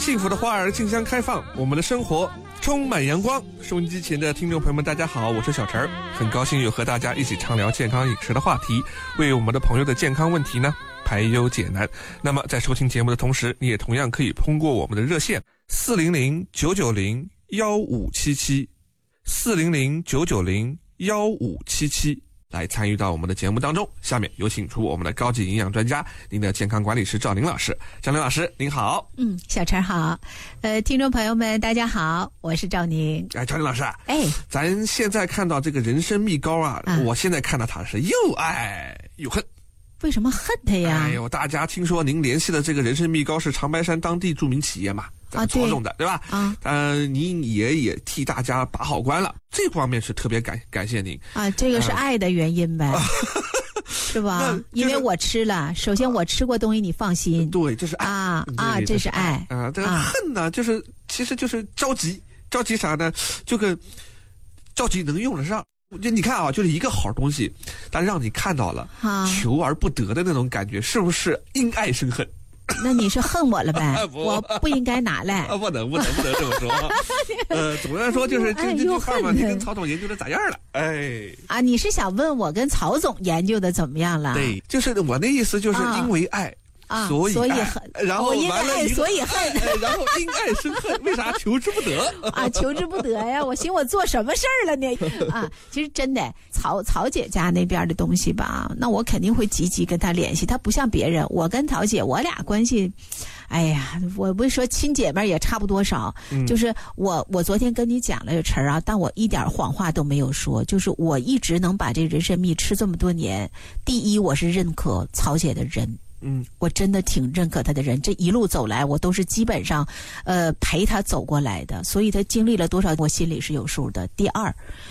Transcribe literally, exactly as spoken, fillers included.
幸福的花儿竞相开放，我们的生活充满阳光。收音机前的听众朋友们，大家好，我是小陈儿，很高兴又和大家一起畅聊健康饮食的话题，为我们的朋友的健康问题呢排忧解难。那么在收听节目的同时，你也同样可以通过我们的热线四零零九九零幺五七七四零零九九零幺五七七来参与到我们的节目当中。下面有请出我们的高级营养专家，您的健康管理师赵宁老师。赵宁老师您好。 嗯，小陈好。呃，听众朋友们大家好，我是赵宁。 哎，赵宁老师， 哎， 咱现在看到这个人参蜜膏啊， 啊我现在看到它是又爱又恨。 为什么恨他呀？ 哎呦，大家听说您联系的这个人参蜜膏是长白山当地著名企业嘛，咱们操纵的，对吧？ 啊， 呃，您也也替大家把好关了，这方面是特别感感谢您啊，这个是爱的原因呗。啊是吧、就是？因为我吃了，首先我吃过东西，你放心。 对，这是爱啊啊，这是爱啊。这个恨呢，就是其实就是着急，着急啥呢？这个着急能用得上。就你看啊，就是一个好东西，但让你看到了， 啊、 求而不得的那种感觉，是不是因爱生恨？ 那你是恨我了呗？ 不我不应该拿来。 啊，不能不能不能这么说。呃，总的来说就是这这句话嘛，你跟曹总研究的咋样了？哎， 啊，你是想问我跟曹总研究的怎么样了？ 对，就是我的意思，就是因为爱。啊啊， 所以所以恨， 然后完了， 所以恨， 然后因爱生恨，为啥求之不得啊？求之不得呀！我寻我做什么事儿了呢？啊，其实真的，曹曹姐家那边的东西吧，那我肯定会积极跟她联系。她不像别人，我跟曹姐我俩关系，哎呀，我不是说亲姐妹也差不多少。嗯、就是我我昨天跟你讲了陈啊，但我一点谎话都没有说。就是我一直能把这人参蜜吃这么多年，第一我是认可曹姐的人。嗯，我真的挺认可他的人，这一路走来，我都是基本上，呃，陪他走过来的，所以他经历了多少，我心里是有数的。第二，